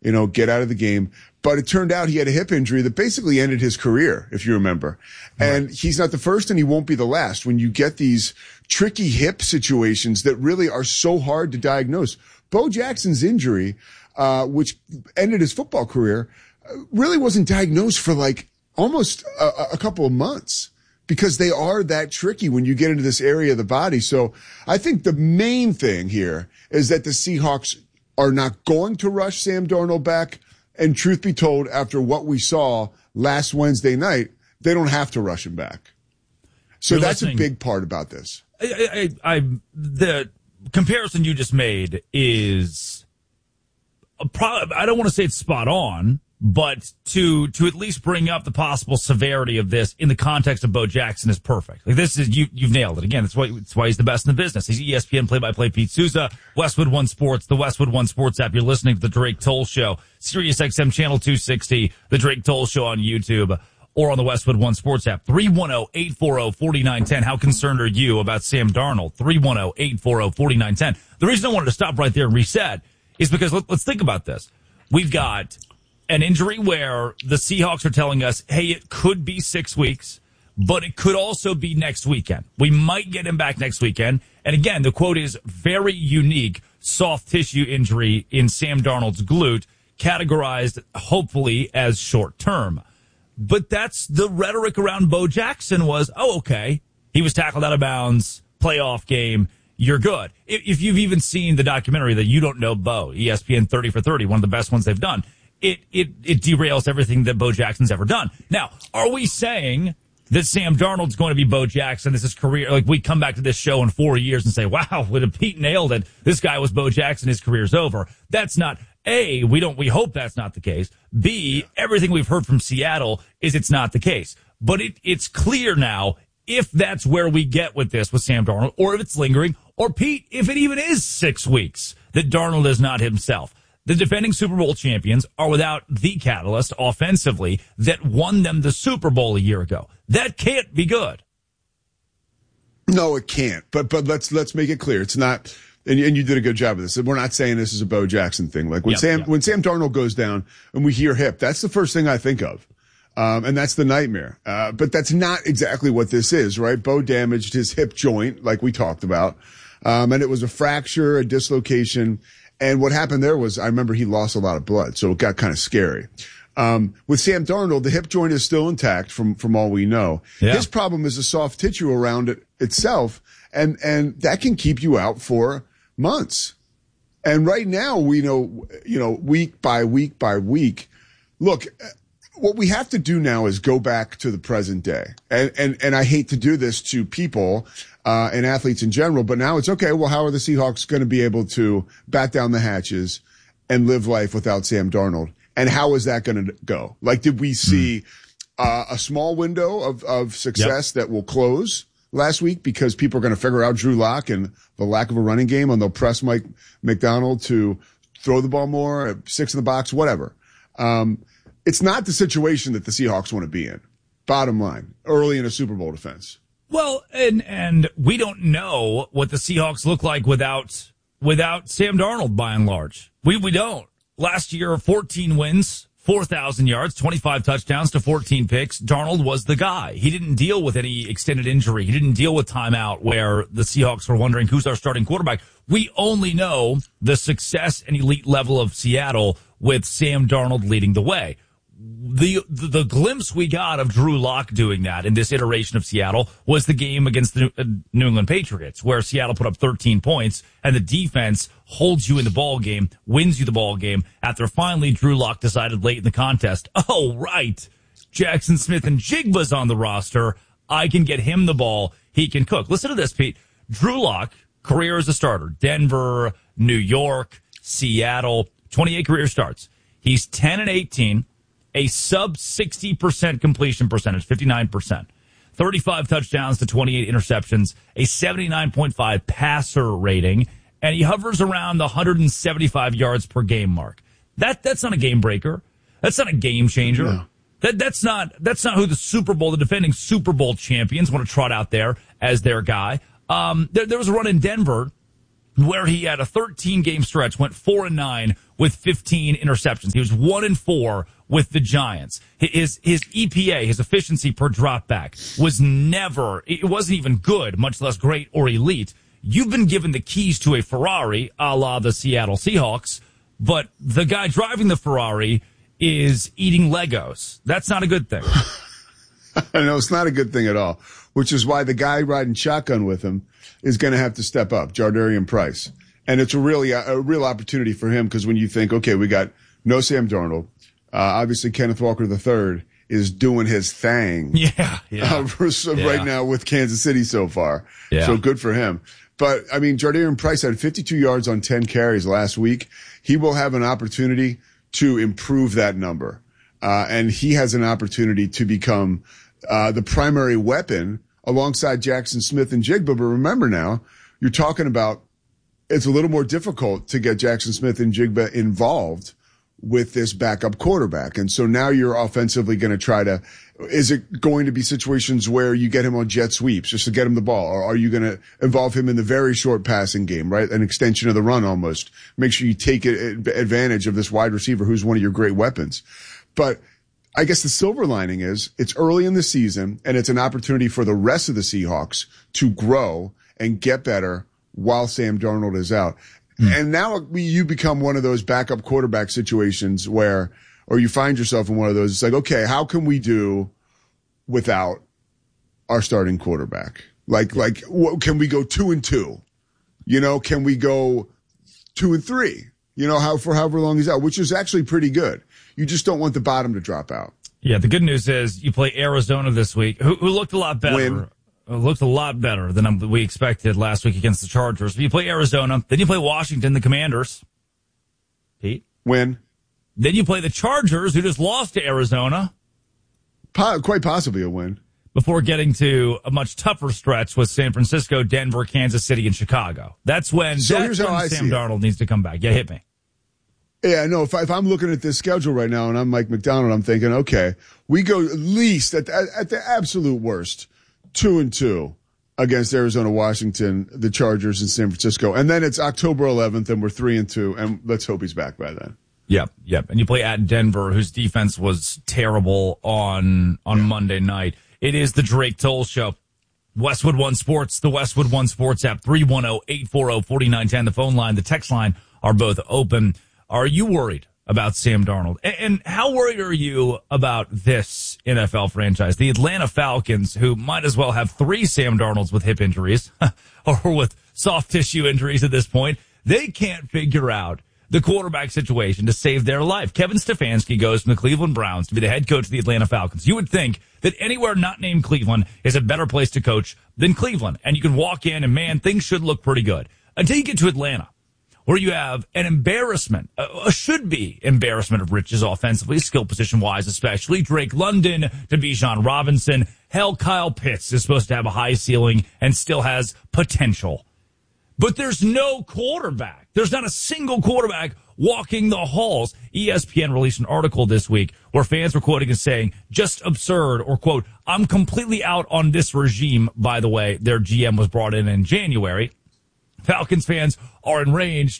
get out of the game. But it turned out he had a hip injury that basically ended his career, if you remember. Right. And he's not the first and he won't be the last. When you get these tricky hip situations that really are so hard to diagnose. Bo Jackson's injury, which ended his football career, really wasn't diagnosed for like almost a couple of months because they are that tricky when you get into this area of the body. So I think the main thing here is that the Seahawks are not going to rush Sam Darnold back. And truth be told, after what we saw last Wednesday night, they don't have to rush him back. So that's a big part about this. The comparison you just made is, I don't want to say it's spot on, but to at least bring up the possible severity of this in the context of Bo Jackson is perfect. Like this is, you've nailed it. Again, that's why he's the best in the business. He's ESPN play-by-play Pete Souza, Westwood One Sports, the Westwood One Sports app. You're listening to the Drake Toll Show, Sirius XM channel 260, the Drake Toll Show on YouTube, or on the Westwood One Sports app. 310-840-4910. How concerned are you about Sam Darnold? 310-840-4910. The reason I wanted to stop right there and reset is because let's think about this. We've got an injury where the Seahawks are telling us, hey, it could be 6 weeks, but it could also be next weekend. We might get him back next weekend. And again, the quote is very unique soft tissue injury in Sam Darnold's glute, categorized hopefully as short term. But that's the rhetoric around Bo Jackson was, oh, okay, he was tackled out of bounds, playoff game, you're good. If you've even seen the documentary that You Don't Know Bo, ESPN 30 for 30, one of the best ones they've done, it derails everything that Bo Jackson's ever done. Now, are we saying that Sam Darnold's going to be Bo Jackson? This is career. Like we come back to this show in 4 years and say, wow, would have Pete nailed it? This guy was Bo Jackson. His career's over. That's not A. We hope that's not the case. B. Everything we've heard from Seattle is it's not the case. But it's clear now if that's where we get with this with Sam Darnold, or if it's lingering, or Pete, if it even is 6 weeks that Darnold is not himself. The defending Super Bowl champions are without the catalyst offensively that won them the Super Bowl a year ago. That can't be good. No, it can't. But let's make it clear. It's not, and you did a good job of this. We're not saying this is a Bo Jackson thing. Like when Sam Darnold goes down and we hear hip, that's the first thing I think of. And that's the nightmare. But that's not exactly what this is, right? Bo damaged his hip joint, like we talked about. And it was a fracture, a dislocation. And what happened there was, I remember he lost a lot of blood, so it got kind of scary. With Sam Darnold, the hip joint is still intact from all we know. Yeah. His problem is the soft tissue around it itself, and that can keep you out for months. And right now, we know, week by week by week, look, what we have to do now is go back to the present day. And I hate to do this to people, and athletes in general, but now it's okay. Well, how are the Seahawks going to be able to bat down the hatches and live life without Sam Darnold? And how is that going to go? Like, did we see a small window of success that will close last week because people are going to figure out Drew Lock and the lack of a running game, and they'll press Mike McDonald to throw the ball more, 6 in the box, whatever. It's not the situation that the Seahawks want to be in. Bottom line, early in a Super Bowl defense. Well, and we don't know what the Seahawks look like without Sam Darnold, by and large. We don't. Last year, 14 wins, 4,000 yards, 25 touchdowns to 14 picks. Darnold was the guy. He didn't deal with any extended injury. He didn't deal with timeout where the Seahawks were wondering who's our starting quarterback. We only know the success and elite level of Seattle with Sam Darnold leading the way. The glimpse we got of Drew Lock doing that in this iteration of Seattle was the game against the New England Patriots, where Seattle put up 13 points and the defense holds you in the ball game, wins you the ball game, after finally Drew Lock decided late in the contest, oh, right, Jackson Smith and Jigba's on the roster. I can get him the ball. He can cook. Listen to this, Pete. Drew Lock, career as a starter, Denver, New York, Seattle, 28 career starts. He's 10-18. A sub 60% completion percentage, 59%, 35 touchdowns to 28 interceptions, a 79.5 passer rating, and he hovers around the 175 yards per game mark. That's not a game breaker. That's not a game changer. No. That's not who the defending Super Bowl champions want to trot out there as their guy. There was a run in Denver where he had a 13-game stretch, went 4-9 with 15 interceptions. He was 1-4 with the Giants. His EPA, his efficiency per dropback, it wasn't even good, much less great or elite. You've been given the keys to a Ferrari, a la the Seattle Seahawks, but the guy driving the Ferrari is eating Legos. That's not a good thing. No, it's not a good thing at all, which is why the guy riding shotgun with him is going to have to step up, Jardarian Price. And it's a real opportunity for him, because when you think, okay, we got no Sam Darnold, obviously Kenneth Walker III is doing his thing. Right now with Kansas City so far. Yeah. So good for him. But, I mean, Jardarian Price had 52 yards on 10 carries last week. He will have an opportunity to improve that number. And he has an opportunity to become the primary weapon alongside Jackson Smith and Jigba. But remember now, you're talking about it's a little more difficult to get Jackson Smith and Jigba involved with this backup quarterback. And so now you're offensively going to try to, is it going to be situations where you get him on jet sweeps just to get him the ball? Or are you going to involve him in the very short passing game, right? An extension of the run almost. Make sure you take advantage of this wide receiver who's one of your great weapons. But I guess the silver lining is it's early in the season and it's an opportunity for the rest of the Seahawks to grow and get better while Sam Darnold is out. And now you become one of those backup quarterback situations where, or you find yourself in one of those, it's like, okay, how can we do without our starting quarterback? Can we go 2-2? You know, can we go 2-3? You know, for however long he's out, which is actually pretty good. You just don't want the bottom to drop out. Yeah, the good news is you play Arizona this week, who looked a lot better. Looked a lot better than we expected last week against the Chargers. You play Arizona, then you play Washington, the Commanders. Pete? Win. Then you play the Chargers, who just lost to Arizona. Quite possibly a win. Before getting to a much tougher stretch with San Francisco, Denver, Kansas City, and Chicago. That's when Sam Darnold needs to come back. Yeah, hit me. Yeah, no, if I'm looking at this schedule right now and I'm Mike McDonald, I'm thinking, okay, we go at least at the absolute worst, 2-2 against Arizona, Washington, the Chargers, and San Francisco. And then it's October 11th and we're 3-2, and let's hope he's back by then. Yep. And you play at Denver, whose defense was terrible on Monday night. It is the Drake Toll Show. Westwood One Sports, the Westwood One Sports app, 310-840-4910. The phone line, the text line are both open. Are you worried about Sam Darnold? And how worried are you about this NFL franchise? The Atlanta Falcons, who might as well have 3 Sam Darnolds with hip injuries or with soft tissue injuries at this point. They can't figure out the quarterback situation to save their life. Kevin Stefanski goes from the Cleveland Browns to be the head coach of the Atlanta Falcons. You would think that anywhere not named Cleveland is a better place to coach than Cleveland. And you can walk in and, man, things should look pretty good. Until you get to Atlanta, where you have an embarrassment, a should-be embarrassment of riches offensively, skill position-wise especially. Drake London to Bijan Robinson. Hell, Kyle Pitts is supposed to have a high ceiling and still has potential. But there's no quarterback. There's not a single quarterback walking the halls. ESPN released an article this week where fans were quoting and saying, just absurd, or quote, I'm completely out on this regime. By the way, their GM was brought in January. Falcons fans are enraged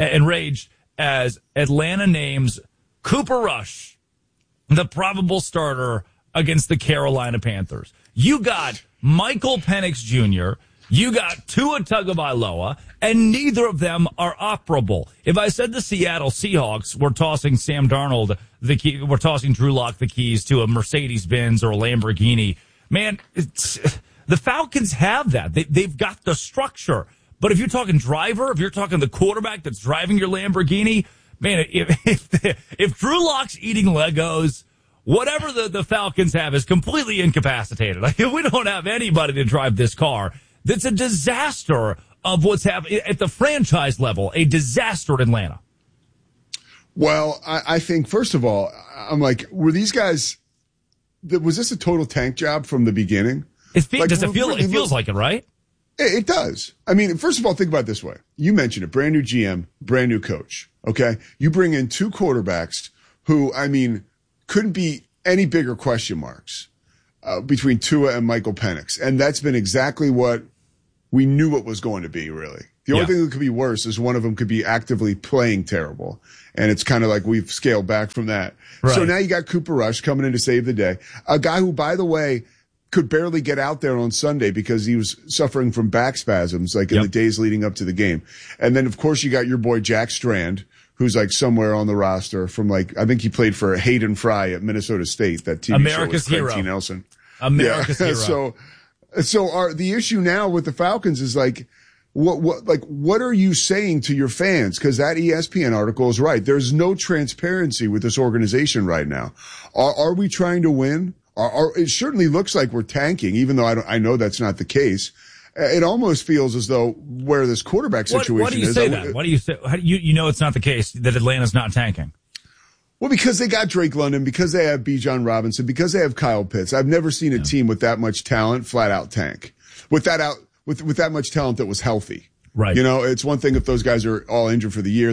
as Atlanta names Cooper Rush the probable starter against the Carolina Panthers. You got Michael Penix Jr., you got Tua Tagovailoa, and neither of them are operable. If I said the Seattle Seahawks were tossing Sam Darnold we're tossing Drew Lock the keys to a Mercedes-Benz or a Lamborghini, man, the Falcons have that. They've got the structure. But if you're talking driver, if you're talking the quarterback that's driving your Lamborghini, man, if Drew Lock's eating Legos, whatever the Falcons have is completely incapacitated. Like, if we don't have anybody to drive this car, that's a disaster of what's happening at the franchise level, a disaster in Atlanta. Well, I think, first of all, I'm like, were these guys, was this a total tank job from the beginning? It feels like it, right? It does. I mean, first of all, think about it this way. You mentioned it, brand new GM, brand new coach. Okay. You bring in 2 quarterbacks who, I mean, couldn't be any bigger question marks between Tua and Michael Penix. And that's been exactly what we knew it was going to be, really. The only thing that could be worse is one of them could be actively playing terrible. And it's kind of like we've scaled back from that. Right. So now you got Cooper Rush coming in to save the day. A guy who, by the way, could barely get out there on Sunday because he was suffering from back spasms, like in the days leading up to the game. And then, of course, you got your boy Jack Strand, who's like somewhere on the roster from like, I think he played for Hayden Fry at Minnesota State, that TV America's show with hero. T. Nelson. America's hero. So the issue now with the Falcons is like, what are you saying to your fans? Cause that ESPN article is right. There's no transparency with this organization right now. Are we trying to win? It certainly looks like we're tanking, even though I know that's not the case. It almost feels as though where this quarterback situation is. What do you say that? What do you say? How do you know it's not the case that Atlanta's not tanking? Well, because they got Drake London, because they have Bijan Robinson, because they have Kyle Pitts. I've never seen a team with that much talent flat out tank. With that much talent that was healthy. Right. You know, it's one thing if those guys are all injured for the year,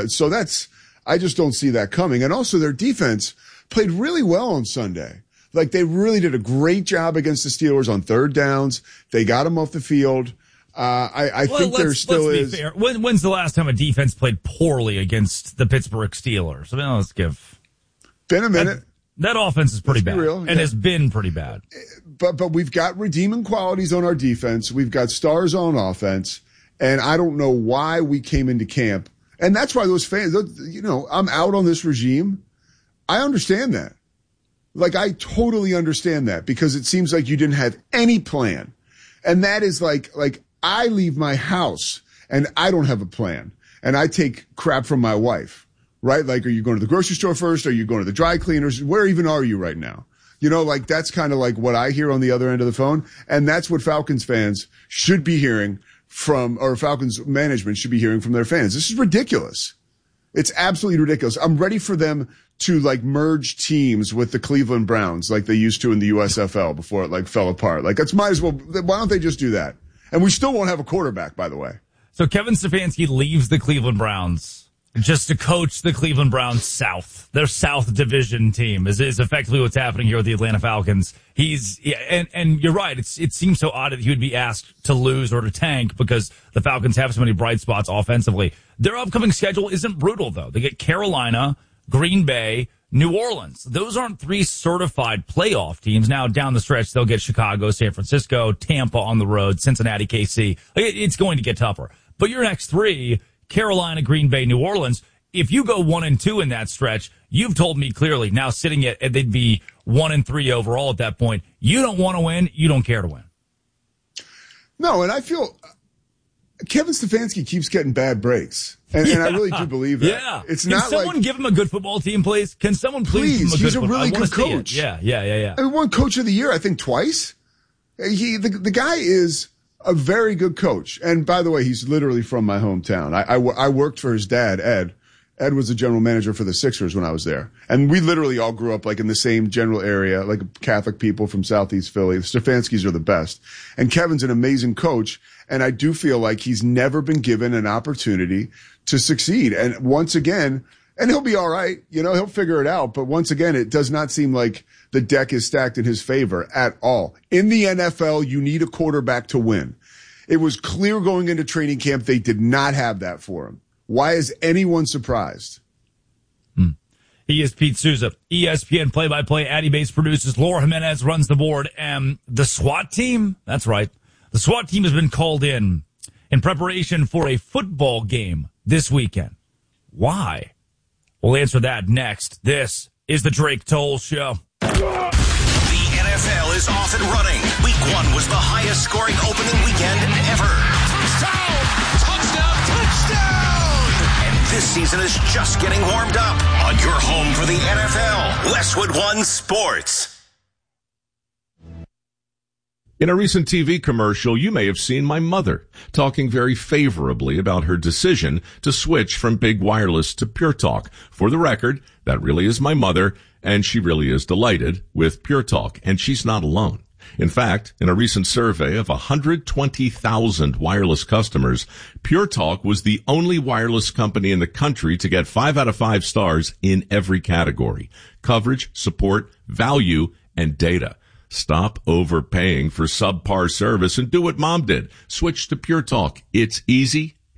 I just don't see that coming. And also their defense played really well on Sunday. Like they really did a great job against the Steelers on third downs. They got them off the field. I think there still is. Fair. When's the last time a defense played poorly against the Pittsburgh Steelers? I mean, let's give. Been a minute. That offense is pretty bad and has been pretty bad. But we've got redeeming qualities on our defense. We've got stars on offense. And I don't know why we came into camp. And that's why those fans, you know, I'm out on this regime. I understand that. Like, I totally understand that because it seems like you didn't have any plan. And that is like I leave my house and I don't have a plan. And I take crap from my wife, right? Like, are you going to the grocery store first? Are you going to the dry cleaners? Where even are you right now? You know, like that's kind of like what I hear on the other end of the phone. And that's what Falcons fans should be hearing from, or Falcons management should be hearing from their fans. This is ridiculous. It's absolutely ridiculous. I'm ready for them to like merge teams with the Cleveland Browns like they used to in the USFL before it like fell apart. Like it's might as well, why don't they just do that? And we still won't have a quarterback, by the way. So Kevin Stefanski leaves the Cleveland Browns just to coach the Cleveland Browns South. Their South Division team is effectively what's happening here with the Atlanta Falcons. And you're right. It seems so odd that he would be asked to lose or to tank because the Falcons have so many bright spots offensively. Their upcoming schedule isn't brutal though. They get Carolina, Green Bay, New Orleans. Those aren't three certified playoff teams. Now down the stretch, they'll get Chicago, San Francisco, Tampa on the road, Cincinnati, KC. It's going to get tougher. But your next three, Carolina, Green Bay, New Orleans, if you go 1-2 in that stretch, you've told me clearly now sitting at, they'd be 1-3 overall at that point. You don't want to win. You don't care to win. No. And I feel Kevin Stefanski keeps getting bad breaks. And I really do believe that. Yeah. It's Can not someone give him a good football team, please? Can someone please give him a he's good a really good coach. Yeah. I mean, won Coach of the Year, I think, twice. The guy is a very good coach. And by the way, he's literally from my hometown. I worked for his dad, Ed. Ed was the general manager for the Sixers when I was there. And we literally all grew up like in the same general area, like Catholic people from Southeast Philly. The Stefanskis are the best. And Kevin's an amazing coach. And I do feel like he's never been given an opportunity to succeed. And once again, and he'll be all right, you know, he'll figure it out. But once again, it does not seem like the deck is stacked in his favor at all. In the NFL, you need a quarterback to win. It was clear going into training camp they did not have that for him. Why is anyone surprised? He is Pete Souza, ESPN play-by-play. Addy Bates produces. Laura Jimenez runs the board. And the SWAT team, that's right. The SWAT team has been called in preparation for a football game this weekend. Why? We'll answer that next. This is the Drake Toll Show. The NFL is off and running. Week 1 was the highest scoring opening weekend ever. Touchdown! And this season is just getting warmed up on your home for the NFL, Westwood One Sports. In a recent TV commercial, you may have seen my mother talking very favorably about her decision to switch from big wireless to Pure Talk. For the record, that really is my mother, and she really is delighted with Pure Talk, and she's not alone. In fact, in a recent survey of 120,000 wireless customers, Pure Talk was the only wireless company in the country to get 5 out of 5 stars in every category: coverage, support, value, and data. Stop overpaying for subpar service and do what Mom did. Switch to Pure Talk. It's easy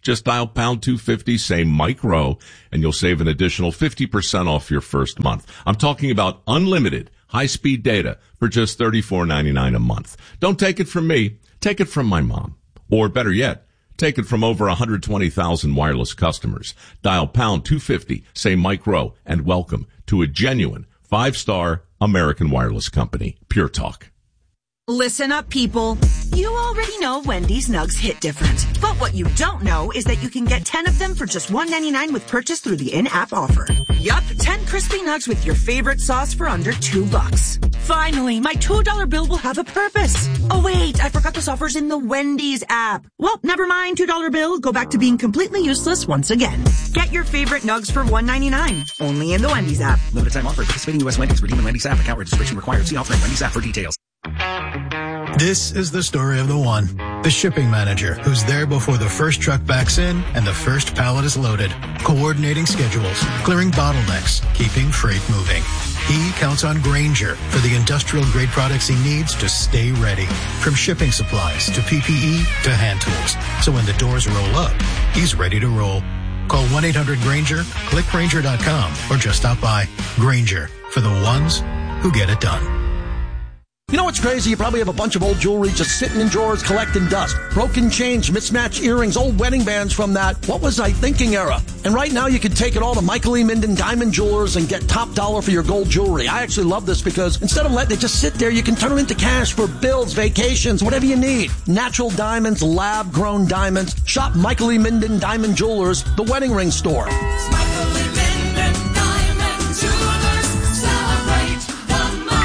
Just dial pound 250, say Mike Rowe, and you'll save an additional 50% off your first month. I'm talking about unlimited high-speed data for just $34.99 a month. Don't take it from me. Take it from my mom. Or better yet, take it from over 120,000 wireless customers. Dial pound 250, say Mike Rowe, and welcome to a genuine 5-star American wireless company, Pure Talk. Listen up, people. You already know Wendy's Nugs hit different. But what you don't know is that you can get 10 of them for just $1.99 with purchase through the in-app offer. Yup, 10 crispy nugs with your favorite sauce for under $2. Finally, my $2 bill will have a purpose. Oh wait, I forgot this offer's in the Wendy's app. Well, never mind, $2 bill. Go back to being completely useless once again. Get your favorite nugs for $1.99. Only in the Wendy's app. Limited time offer. Participating U.S. Wendy's. Redeem in Wendy's app. Account registration required. See offering Wendy's app for details. This is the story of the one, the shipping manager who's there before the first truck backs in and the first pallet is loaded, coordinating schedules, clearing bottlenecks, keeping freight moving. He counts on Grainger for the industrial-grade products he needs to stay ready, from shipping supplies to PPE to hand tools. So when the doors roll up, he's ready to roll. Call 1-800-GRAINGER, click Grainger.com, or just stop by. Grainger, for the ones who get it done. You know what's crazy? You probably have a bunch of old jewelry just sitting in drawers collecting dust. Broken chains, mismatched earrings, old wedding bands from that what was I thinking era. And right now you can take it all to Michael E. Minden Diamond Jewelers and get top dollar for your gold jewelry. I actually love this because instead of letting it just sit there, you can turn it into cash for bills, vacations, whatever you need. Natural diamonds, lab-grown diamonds. Shop Michael E. Minden Diamond Jewelers, the wedding ring store. It's Michael E. Minden Diamond Jewelers. Celebrate the moment.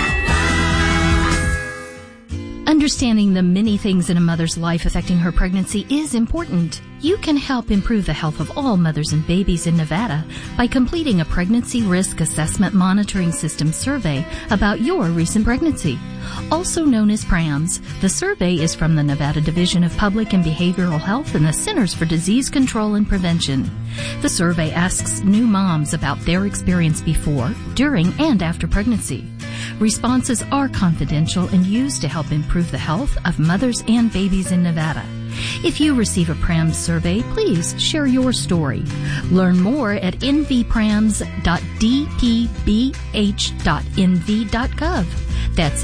Understanding the many things in a mother's life affecting her pregnancy is important. You can help improve the health of all mothers and babies in Nevada by completing a Pregnancy Risk Assessment Monitoring System survey about your recent pregnancy. Also known as PRAMS, the survey is from the Nevada Division of Public and Behavioral Health and the Centers for Disease Control and Prevention. The survey asks new moms about their experience before, during, and after pregnancy. Responses are confidential and used to help improve the health of mothers and babies in Nevada. If you receive a PRAMS survey, please share your story. Learn more at nvprams.dpbh.nv.gov. That's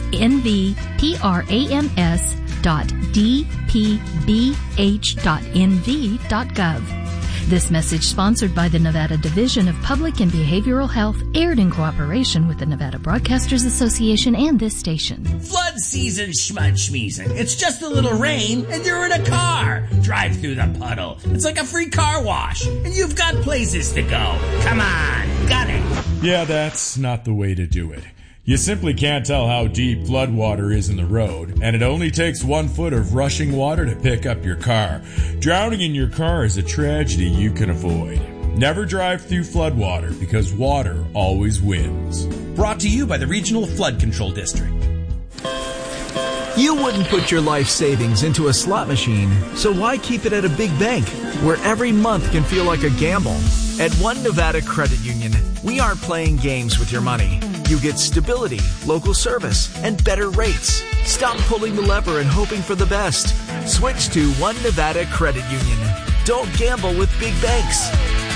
nvprams.dpbh.nv.gov. This message, sponsored by the Nevada Division of Public and Behavioral Health, aired in cooperation with the Nevada Broadcasters Association and this station. Flood season schmud-schmeezing. It's just a little rain and you're in a car. Drive through the puddle. It's like a free car wash. And you've got places to go. Come on, got it. Yeah, that's not the way to do it. You simply can't tell how deep floodwater is in the road, and it only takes 1 foot of rushing water to pick up your car. Drowning in your car is a tragedy you can avoid. Never drive through floodwater because water always wins. Brought to you by the Regional Flood Control District. You wouldn't put your life savings into a slot machine, so why keep it at a big bank where every month can feel like a gamble? At One Nevada Credit Union, we aren't playing games with your money. You get stability, local service, and better rates. Stop pulling the lever and hoping for the best. Switch to One Nevada Credit Union. Don't gamble with big banks.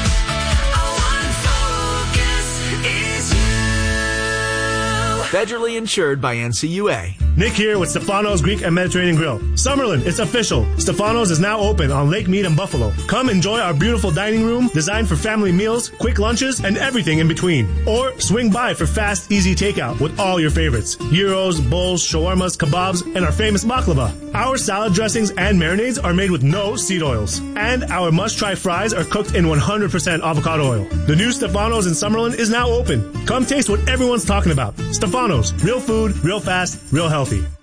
Federally insured by NCUA. Nick here with Stefano's Greek and Mediterranean Grill. Summerlin, it's official. Stefano's is now open on Lake Mead and Buffalo. Come enjoy our beautiful dining room designed for family meals, quick lunches, and everything in between. Or swing by for fast, easy takeout with all your favorites. Gyros, bowls, shawarmas, kebabs, and our famous baklava. Our salad dressings and marinades are made with no seed oils. And our must-try fries are cooked in 100% avocado oil. The new Stefano's in Summerlin is now open. Come taste what everyone's talking about. Stefano's, real food, real fast, real healthy.